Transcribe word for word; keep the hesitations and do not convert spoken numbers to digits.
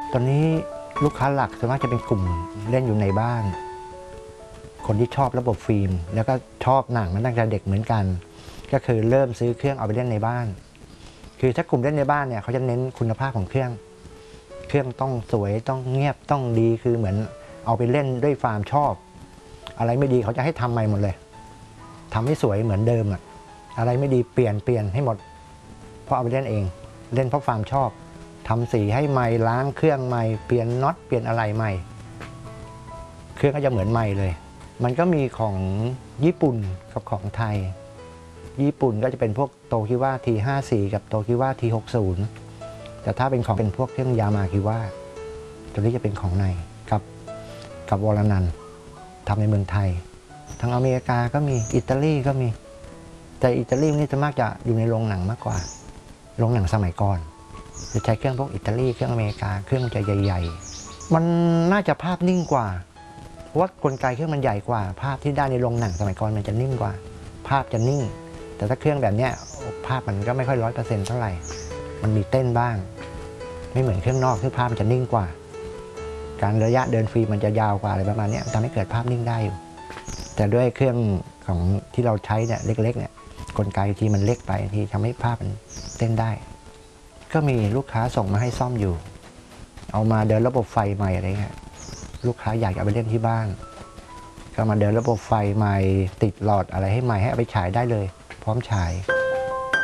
ตอนนี้ลูกค้าหลักส่วนมากจะเป็นกลุ่มเล่นอยู่ในบ้านคนที่ชอบระบบฟิล์มแล้วก็ชอบหนังมันตั้งแต่เด็กเหมือนกันก็คือเริ่มซื้อเครื่องเอาไปเล่นในบ้านคือถ้ากลุ่มเล่นในบ้านเนี่ยเขาจะเน้นคุณภาพของเครื่องเครื่องต้องสวยต้องเงียบต้องดีคือเหมือนเอาไปเล่นด้วยความชอบอะไรไม่ดีเขาจะให้ทำใหม่หมดเลยทำให้สวยเหมือนเดิมอะอะไรไม่ดีเปลี่ยนเปลี่ยนให้หมดเพราะเอาไปเล่นเองเล่นเพราะความชอบทำสีให้ใหม่ล้างเครื่องใหม่เปลี่ยนน็อตเปลี่ยนอะไรใหม่เครื่องก็จะเหมือนใหม่เลยมันก็มีของญี่ปุ่นกับของไทยญี่ปุ่นก็จะเป็นพวกโตคิวา ที ห้าสิบสี่ กับโตคิวา ที หกสิบ แต่ถ้าเป็นของเป็นพวกเครื่องยามาคิวาตัวนี้จะเป็นของในกับกับวรนันทำในเมืองไทยทางอเมริกาก็มีอิตาลีก็มีแต่อิตาลีนี่จะมากจะอยู่ในโรงหนังมากกว่าโรงหนังสมัยก่อนจะใช้เครื่องพวกอิตาลีเครื่องอเมริกาเครื่องจะใหญ่ๆมันน่าจะภาพนิ่งกว่าเพราะว่ากลไกเครื่องมันใหญ่กว่าภาพที่ได้ในโรงหนังสมัยก่อนมันจะนิ่งกว่าภาพจะนิ่งแต่ถ้าเครื่องแบบนี้ภาพมันก็ไม่ค่อยร้อยเปอร์เซ็นต์เท่าไหร่มันมีเต้นบ้างไม่เหมือนเครื่องนอกที่ภาพมันจะนิ่งกว่าการระยะเดินฟิล์มมันจะยาวกว่าอะไรประมาณนี้ทำให้เกิดภาพนิ่งได้อยู่แต่ด้วยเครื่องของที่เราใช้เนี่ยเล็กๆเนี่ยกลไกที่มันเล็กไปที่ทำให้ภาพมันเต้นได้ก็มีลูกค้าส่งมาให้ซ่อมอยู่เอามาเดินระบบไฟใหม่อะไรเงี้ยลูกค้าอยากเอาไปเล่นที่บ้านก็มาเดินระบบไฟใหม่ติดหลอดอะไรให้ใหม่ให้เอาไปฉายได้เลยพร้อมฉาย